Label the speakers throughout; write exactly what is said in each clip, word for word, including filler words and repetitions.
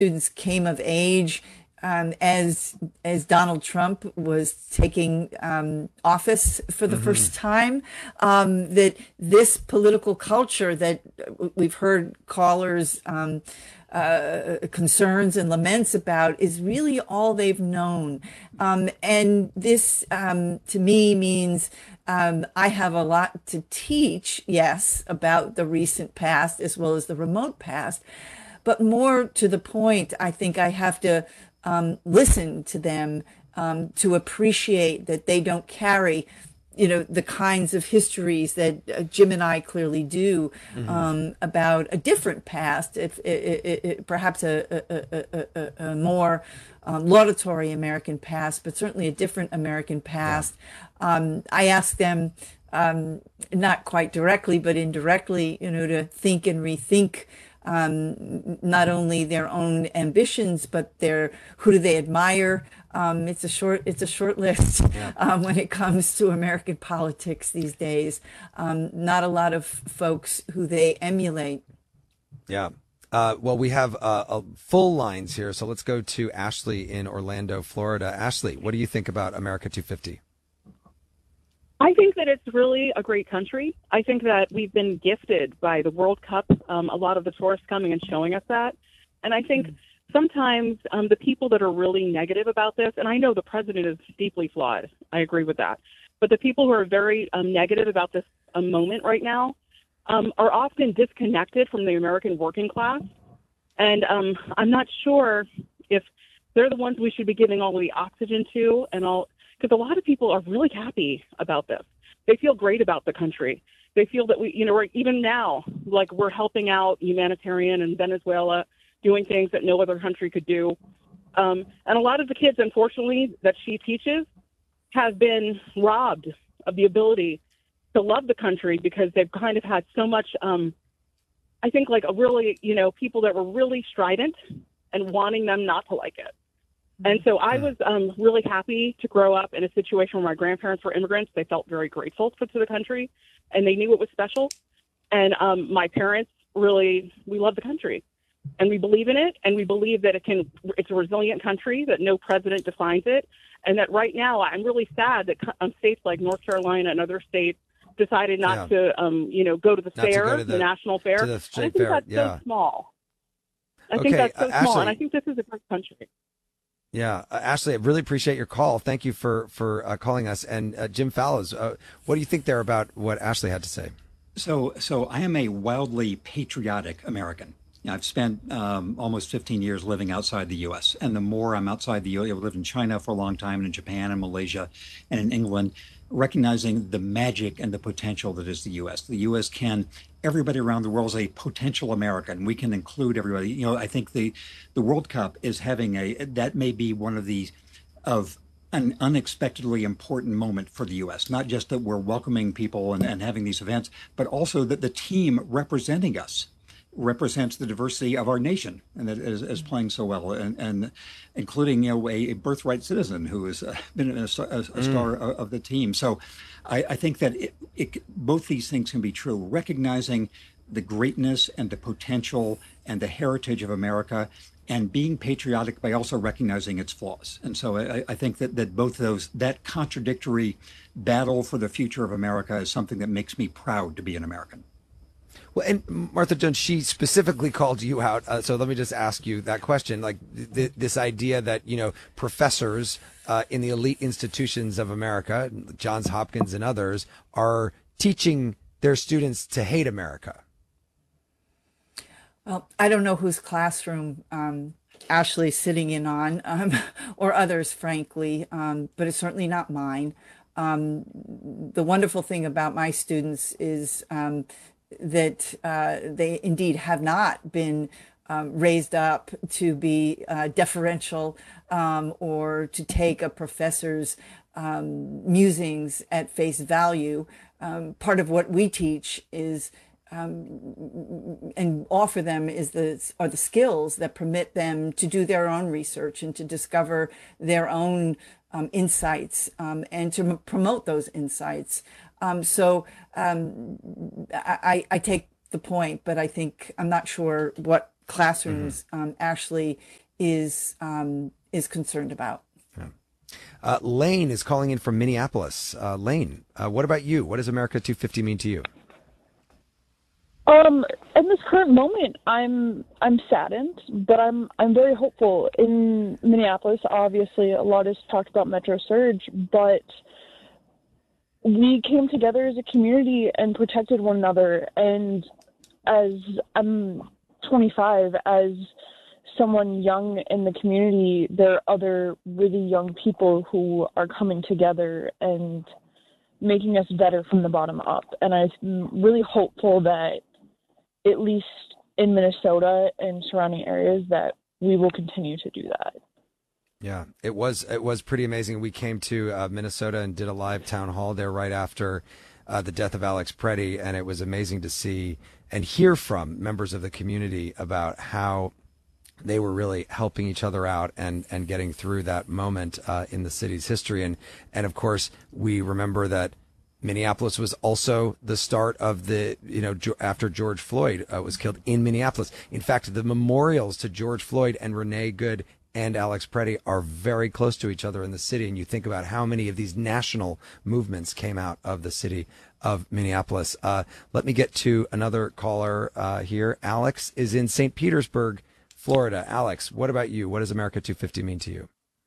Speaker 1: students came of age um, as as Donald Trump was taking um, office for the
Speaker 2: Hmm.
Speaker 1: first time. Um, that this political culture that we've heard callers um, uh, concerns and laments about is really all they've known. Um, and this, um, to me, means um, I have a lot to teach, yes, about the recent past as well as the remote past. But more to the point, I think I have to um, listen to them um, to appreciate that they don't carry, you know, the kinds of histories that uh, Jim and I clearly do
Speaker 2: Hmm.
Speaker 1: um, about a different past, if it, it, it, perhaps a, a, a, a, a more um, laudatory American past, but certainly a different American
Speaker 2: Yeah.
Speaker 1: past. Um, I ask them, um, not quite directly, but indirectly, you know, to think and rethink um, not only their own ambitions, but their who do they admire. Um, it's a short it's a short list
Speaker 2: Yeah.
Speaker 1: um, when it comes to American politics these days. Um, not a lot of folks who they emulate.
Speaker 2: Yeah. Uh, well, we have uh, uh, full lines here, so let's go to Ashley in Orlando, Florida. Ashley, what do you think about America two fifty?
Speaker 3: I think that it's really a great country. I think that we've been gifted by the World Cup, um, a lot of the tourists coming and showing us that. And I think sometimes um, the people that are really negative about this, and I know the president is deeply flawed, I agree with that, but the people who are very um, negative about this um, moment right now um, are often disconnected from the American working class. And um, I'm not sure if they're the ones we should be giving all of the oxygen to and all, because a lot of people are really happy about this. They feel great about the country. They feel that we, you know, we're, even now, like we're helping out humanitarian in Venezuela, doing things that no other country could do. Um, and a lot of the kids, unfortunately, that she teaches have been robbed of the ability to love the country because they've kind of had so much, um, I think, like a really, you know, people that were really strident and wanting them not to like it. And so I was um, really happy to grow up in a situation where my grandparents were immigrants. They felt very grateful for, to the country, and they knew it was special. And um, my parents really, we love the country, and we believe in it, and we believe that it can. It's a resilient country, that no president defines it, and that right now I'm really sad that um, states like North Carolina and other states decided
Speaker 2: Yeah.
Speaker 3: not to, um, you know, go to the
Speaker 2: Not to go
Speaker 3: fair,
Speaker 2: to
Speaker 3: the,
Speaker 2: the
Speaker 3: national fair.
Speaker 2: to the
Speaker 3: And I
Speaker 2: state
Speaker 3: think
Speaker 2: fair.
Speaker 3: that's
Speaker 2: Yeah.
Speaker 3: so small. I think
Speaker 2: Okay,
Speaker 3: that's
Speaker 2: uh,
Speaker 3: so small, and I
Speaker 2: Ashley.
Speaker 3: think this is a great country.
Speaker 2: Yeah, uh, Ashley, I really appreciate your call. Thank you for for uh, calling us. And uh, Jim Fallows, uh, what do you think there about what Ashley had to say?
Speaker 4: So, so I am a wildly patriotic American. I've spent um, almost fifteen years living outside the U S. And the more I'm outside the U S, I lived in China for a long time, and in Japan and Malaysia and in England, recognizing the magic and the potential that is the U S. The U S can, everybody around the world is a potential American. We can include everybody. You know, I think the, the World Cup is having a, that may be one of the, of an unexpectedly important moment for the U S. Not just that we're welcoming people and, and having these events, but also that the team representing us represents the diversity of our nation, and that is, is playing so well, and, and including, you know, a, a birthright citizen who has uh, been a, a, a star of, of the team. So I, I think that it, it, both these things can be true, recognizing the greatness and the potential and the heritage of America, and being patriotic by also recognizing its flaws. And so I, I think that, that both those, that contradictory battle for the future of America is something that makes me proud to be an American.
Speaker 2: Well, and Martha Jones, she specifically called you out. Uh, so let me just ask you that question, like th- this idea that, you know, professors uh, in the elite institutions of America, Johns Hopkins and others, are teaching their students to hate America.
Speaker 1: Well, I don't know whose classroom um, Ashley's sitting in on, um, or others, frankly, um, but it's certainly not mine. Um, the wonderful thing about my students is um, that uh, they indeed have not been um, raised up to be uh, deferential um, or to take a professor's um, musings at face value. Um, part of what we teach is um, and offer them is the are the skills that permit them to do their own research and to discover their own um, insights um, and to m- promote those insights. Um, so um, I, I take the point, but I think I'm not sure what classrooms um, actually is um, is concerned about.
Speaker 2: Uh, Lane is calling in from Minneapolis. Uh, Lane, uh, what about you? What does America two fifty mean to you?
Speaker 5: Um, in this current moment, I'm I'm saddened, but I'm I'm very hopeful. In Minneapolis, obviously, a lot is talked about Metro Surge, but we came together as a community and protected one another. And as I'm twenty-five, as someone young in the community, there are other really young people who are coming together and making us better from the bottom up. And I'm really hopeful that, at least in Minnesota and surrounding areas, that we will continue to do that.
Speaker 2: Yeah, it was it was pretty amazing. We came to uh, Minnesota and did a live town hall there right after uh, the death of Alex Preddy, and it was amazing to see and hear from members of the community about how they were really helping each other out and, and getting through that moment uh, in the city's history. And, and of course, we remember that Minneapolis was also the start of the, you know, after George Floyd uh, was killed in Minneapolis. In fact, the memorials to George Floyd and Renee Good and Alex Preddy are very close to each other in the city. And you think about how many of these national movements came out of the city of Minneapolis. Uh, let me get to another caller uh, here. Alex is in Saint Petersburg, Florida. Alex, what about you? What does America two fifty mean to you?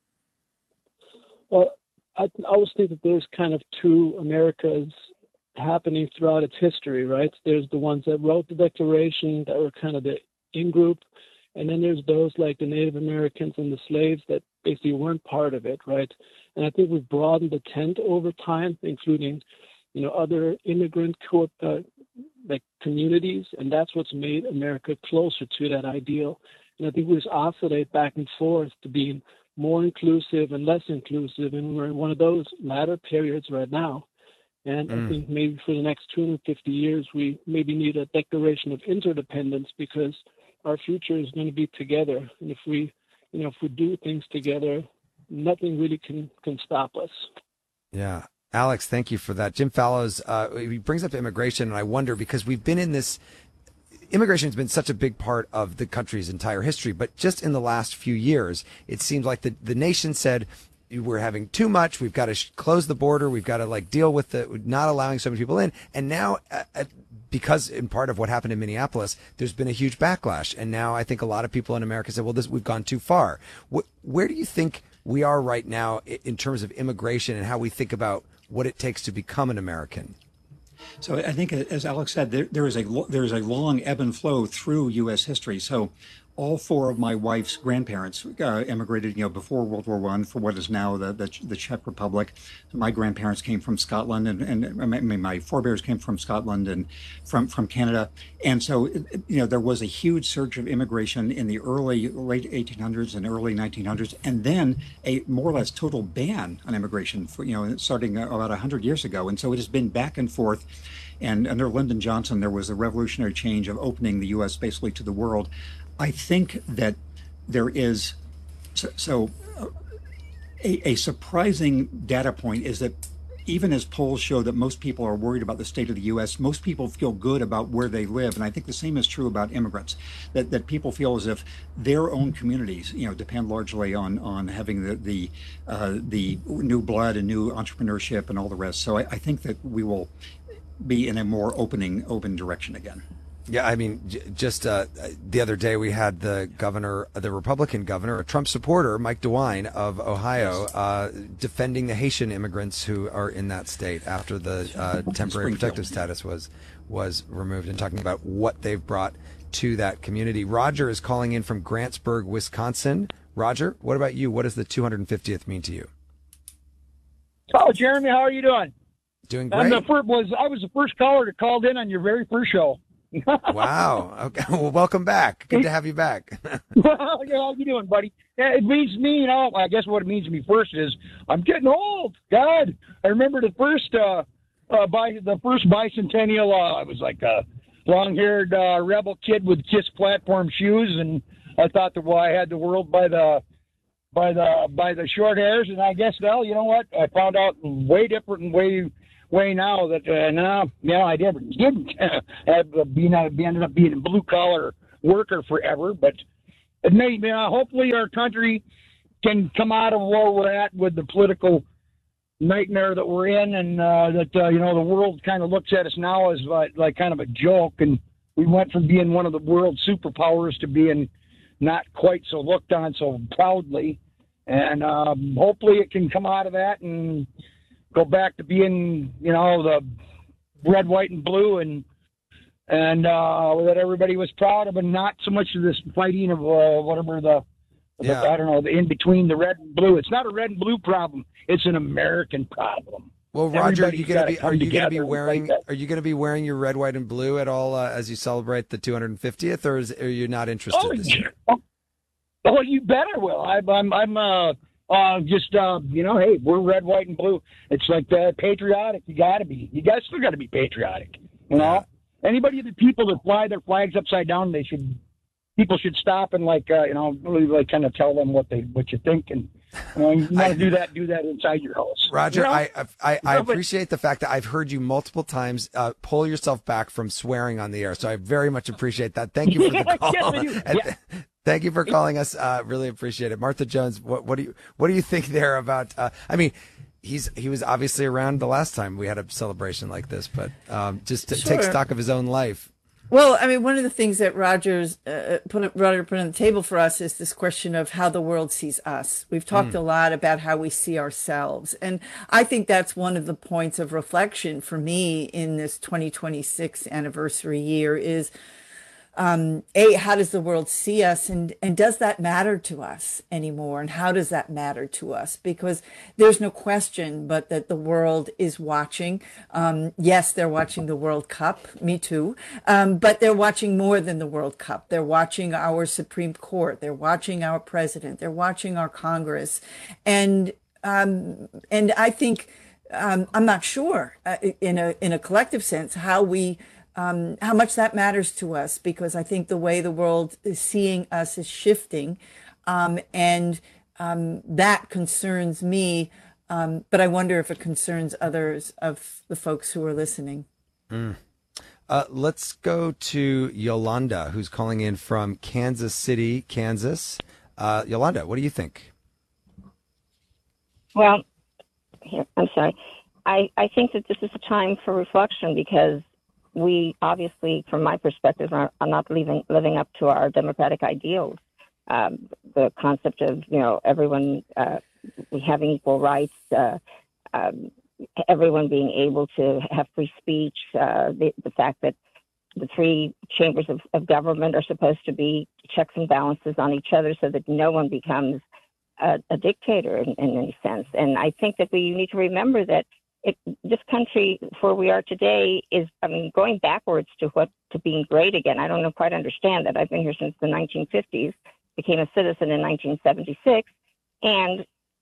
Speaker 6: Well, I always think that there's kind of two Americas happening throughout its history, right? There's the ones that wrote the Declaration that were kind of the in-group, and then there's those like the Native Americans and the slaves that basically weren't part of it, right? And I think we've broadened the tent over time, including, you know, other immigrant co- uh, like communities, and that's what's made America closer to that ideal. And I think we just oscillate back and forth to being more inclusive and less inclusive, and we're in one of those latter periods right now. And mm. I think maybe for the next two hundred fifty years, we maybe need a declaration of interdependence, because our future is going to be together. And if we, you know, if we do things together, nothing really can, can stop us.
Speaker 2: Yeah. Alex, thank you for that. Jim Fallows, uh, he brings up immigration, and I wonder, because we've been in this, immigration has been such a big part of the country's entire history, but just in the last few years, it seems like the, the nation said, we're having too much, we've got to sh- close the border, we've got to like deal with the not allowing so many people in. And now, uh, because in part of what happened in Minneapolis, there's been a huge backlash. And now I think a lot of people in America say, well, this, we've gone too far. Wh- where do you think we are right now in terms of immigration and how we think about what it takes to become an American?
Speaker 4: So I think, as Alex said, there, there is a there is a long ebb and flow through U S history. So all four of my wife's grandparents uh, immigrated, you know, before World War One for what is now the, the the Czech Republic. My grandparents came from Scotland, and, and I mean, my forebears came from Scotland and from, from Canada. And so, you know, there was a huge surge of immigration in the early, late eighteen hundreds and early nineteen hundreds, and then a more or less total ban on immigration, for, you know, starting about one hundred years ago. And so it has been back and forth. And under Lyndon Johnson, there was a revolutionary change of opening the U S basically to the world. I think that there is, so, so uh, a, a surprising data point is that even as polls show that most people are worried about the state of the U S, most people feel good about where they live. And I think the same is true about immigrants, that, that people feel as if their own communities, you know, depend largely on, on having the, the, uh, the new blood and new entrepreneurship and all the rest. So I, I think that we will be in a more opening, open direction again.
Speaker 2: Yeah, I mean, j- just uh, the other day we had the governor, the Republican governor, a Trump supporter, Mike DeWine of Ohio, uh, defending the Haitian immigrants who are in that state after the uh, temporary protective status was was removed, and talking about what they've brought to that community. Roger is calling in from Grantsburg, Wisconsin. Roger, what about you? What does the two hundred fiftieth mean to you?
Speaker 7: Oh, Jeremy, how are you doing?
Speaker 2: Doing great.
Speaker 7: I'm the first, was I was the first caller that called in on your very first show.
Speaker 2: Wow. Okay. Well, welcome back. Good to have you back.
Speaker 7: Well, yeah, how you doing, buddy? Yeah, it means to me, you know, I guess what it means to me first is I'm getting old. God, I remember the first, uh, uh, by the first bicentennial. Uh, I was like a long-haired uh, rebel kid with Kiss platform shoes, and I thought that well, I had the world by the by the by the short hairs. And I guess, well, you know what? I found out way different and way. way now that uh, no, you know, I never didn't. I being, I ended up being a blue collar worker forever, but it may, uh, hopefully our country can come out of where we're at with the political nightmare that we're in, and uh, that uh, you know the world kind of looks at us now as like, like kind of a joke, and we went from being one of the world superpowers to being not quite so looked on so proudly, and um, hopefully it can come out of that and go back to being, you know, the red, white, and blue, and and uh, that everybody was proud of, and not so much of this fighting of uh, whatever the,
Speaker 2: Yeah.
Speaker 7: the I don't know, the in between the red and blue. It's not a red and blue problem. It's an American problem.
Speaker 2: Well, Roger, are
Speaker 7: Everybody's
Speaker 2: you gonna
Speaker 7: gotta
Speaker 2: be
Speaker 7: come
Speaker 2: are you gonna be
Speaker 7: together and
Speaker 2: wearing
Speaker 7: fight that.
Speaker 2: are you gonna be wearing your red, white, and blue at all uh, as you celebrate the two hundred fiftieth, or is, are you not interested
Speaker 7: Oh,
Speaker 2: this year?
Speaker 7: oh, you bet I will. I, I'm, I'm, uh, uh, just, uh, you know, hey, we're red, white, and blue. It's like uh, patriotic. You got to be. You guys still got to be patriotic. You know,
Speaker 2: Yeah.
Speaker 7: anybody, the people that fly their flags upside down, they should. People should stop and like, uh, you know, really like kind of tell them what they, what you think, and you know, you want to do that, do that inside your house.
Speaker 2: Roger,
Speaker 7: You know?
Speaker 2: I I, I
Speaker 7: No, but-
Speaker 2: appreciate the fact that I've heard you multiple times uh, pull yourself back from swearing on the air, so I very much appreciate that. Thank you for the call.
Speaker 7: Yes, I do.
Speaker 2: And
Speaker 7: Yeah.
Speaker 2: Thank you for calling us. Uh, really appreciate it, Martha Jones. What, what do you what do you think there about? Uh, I mean, he's he was obviously around the last time we had a celebration like this, but um, just to take
Speaker 1: Sure.
Speaker 2: stock of his own life.
Speaker 1: Well, I mean, one of the things that Rogers uh, put Roger put on the table for us is this question of how the world sees us. We've talked a lot about how we see ourselves, and I think that's one of the points of reflection for me in this twenty twenty-six anniversary year is. Um, a, how does the world see us, and, and does that matter to us anymore? And how does that matter to us? Because there's no question but that the world is watching. Um, yes, they're watching the World Cup, me too, um, but they're watching more than the World Cup. They're watching our Supreme Court. They're watching our president. They're watching our Congress. And, um, and I think, um, I'm not sure uh, in a, in a collective sense how we Um, how much that matters to us, because I think the way the world is seeing us is shifting, um, and um, that concerns me. Um, but I wonder if it concerns others of the folks who are listening.
Speaker 2: Mm. Uh, let's go to Yolanda, who's calling in from Kansas City, Kansas. Uh, Yolanda, what do you think?
Speaker 8: Well, here, I'm sorry. I, I think that this is a time for reflection because we obviously, from my perspective, are, are not living, living up to our democratic ideals. Um, the concept of, you know, everyone uh, having equal rights, uh, um, everyone being able to have free speech, uh, the, the fact that the three chambers of, of government are supposed to be checks and balances on each other so that no one becomes a, a dictator in, in any sense. And I think that we need to remember that It, this country, where we are today, is, I mean, going backwards to what to being great again. I don't know, quite understand that. I've been here since the nineteen fifties, became a citizen in nineteen seventy-six, and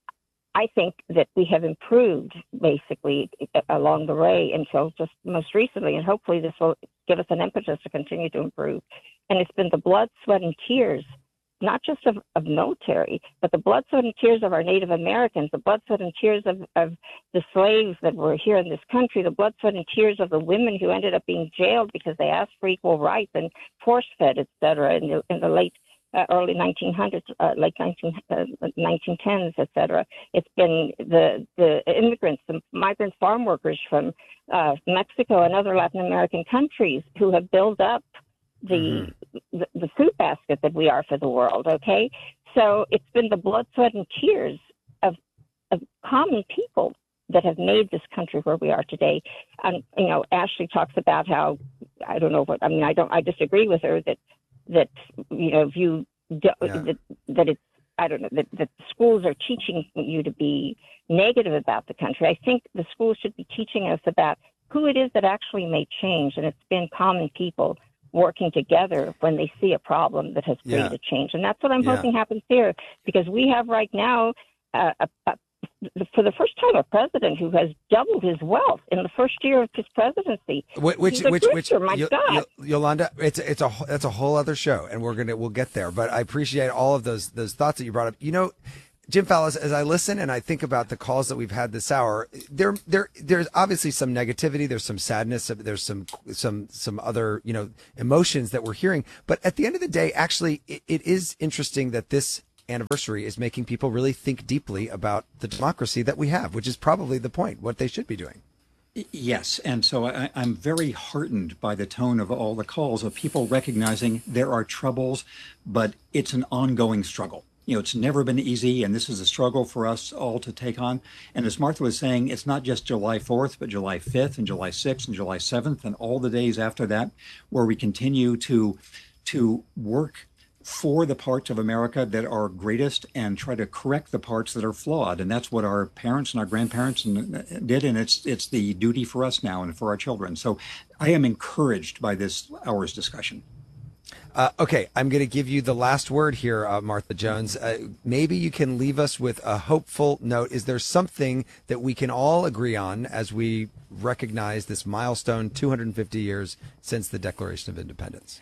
Speaker 8: I think that we have improved basically along the way until just most recently, and hopefully this will give us an impetus to continue to improve. And it's been the blood, sweat, and tears, not just of, of military, but the blood, sweat, and tears of our Native Americans, the blood, sweat, and tears of, of the slaves that were here in this country, the blood, sweat, and tears of the women who ended up being jailed because they asked for equal rights and force-fed, et cetera, in the, in the late, uh, early nineteen hundreds, uh, late nineteen, uh, nineteen tens, et cetera. It's been the, the immigrants, the migrant farm workers from uh, Mexico and other Latin American countries who have built up the, mm-hmm. the the food basket that we are for the world, okay? So it's been the blood, sweat, and tears of of common people that have made this country where we are today. And, you know, Ashley talks about how, I don't know what, I mean, I don't, I disagree with her that, that you know, if you, yeah. that, that it's, I don't know, that, that schools are teaching you to be negative about the country. I think the schools should be teaching us about who it is that actually made change, and it's been common people working together when they see a problem that has created
Speaker 2: Yeah.
Speaker 8: change. And that's what I'm
Speaker 2: Yeah.
Speaker 8: hoping happens here, because we have right now, uh, a, a, for the first time, a president who has doubled his wealth in the first year of his presidency.
Speaker 2: Which, which,
Speaker 8: He's a
Speaker 2: which, which,
Speaker 8: drifter, my
Speaker 2: Yo-
Speaker 8: God.
Speaker 2: Yo- Yolanda, it's it's a that's a whole other show, and we're gonna we'll get there. But I appreciate all of those those thoughts that you brought up. You know, Jim Fallows, as I listen and I think about the calls that we've had this hour, there, there, there's obviously some negativity, there's some sadness, there's some, some, some other, you know, emotions that we're hearing. But at the end of the day, actually, it, it is interesting that this anniversary is making people really think deeply about the democracy that we have, which is probably the point, what they should be doing.
Speaker 4: Yes, and so I, I'm very heartened by the tone of all the calls of people recognizing there are troubles, but it's an ongoing struggle. You know, it's never been easy, and this is a struggle for us all to take on. And as Martha was saying, it's not just July fourth, but July fifth and July sixth and July seventh and all the days after that, where we continue to to work for the parts of America that are greatest and try to correct the parts that are flawed. And that's what our parents and our grandparents did, and it's it's the duty for us now and for our children. So I am encouraged by this hour's discussion.
Speaker 2: Uh, okay, I'm going to give you the last word here, uh, Martha Jones. Uh, maybe you can leave us with a hopeful note. Is there something that we can all agree on as we recognize this milestone, two hundred fifty years since the Declaration of Independence?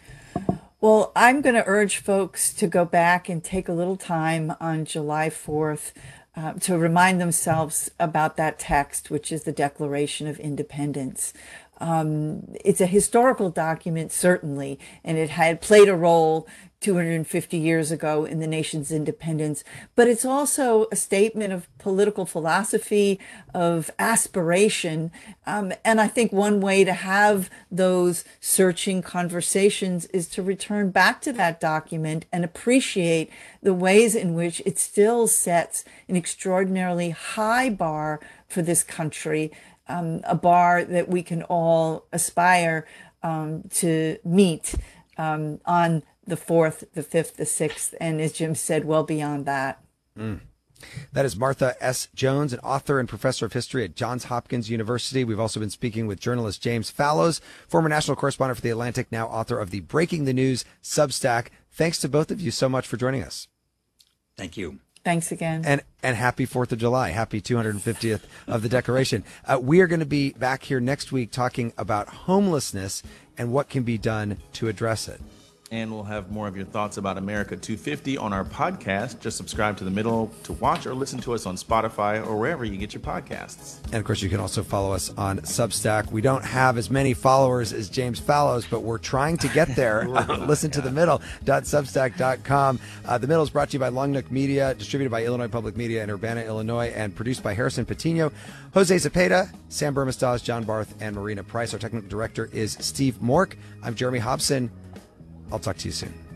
Speaker 1: Well, I'm going to urge folks to go back and take a little time on July fourth uh, to remind themselves about that text, which is the Declaration of Independence. Um, it's a historical document, certainly, and it had played a role two hundred fifty years ago in the nation's independence, but it's also a statement of political philosophy, of aspiration. Um, and I think one way to have those searching conversations is to return back to that document and appreciate the ways in which it still sets an extraordinarily high bar for this country. Um, a bar that we can all aspire um, to meet um, on the fourth, the fifth, the sixth, and as Jim said, well beyond that.
Speaker 2: Mm. That is Martha S. Jones, an author and professor of history at Johns Hopkins University. We've also been speaking with journalist James Fallows, former national correspondent for The Atlantic, now author of the Breaking the News Substack. Thanks to both of you so much for joining us.
Speaker 4: Thank you.
Speaker 1: Thanks again.
Speaker 2: And and happy fourth of July. Happy two hundred fiftieth of the Declaration. Uh, we are going to be back here next week talking about homelessness and what can be done to address it.
Speaker 9: And we'll have more of your thoughts about America two fifty on our podcast. Just subscribe to The Middle to watch or listen to us on Spotify or wherever you get your podcasts.
Speaker 2: And, of course, you can also follow us on Substack. We don't have as many followers as James Fallows, but we're trying to get there. uh, listen to the middle dot substack dot com. Uh, the Middle is brought to you by Long Nook Media, distributed by Illinois Public Media in Urbana, Illinois, and produced by Harrison Patino, Jose Zepeda, Sam Burmistaz, John Barth, and Marina Price. Our technical director is Steve Mork. I'm Jeremy Hobson. I'll talk to you soon.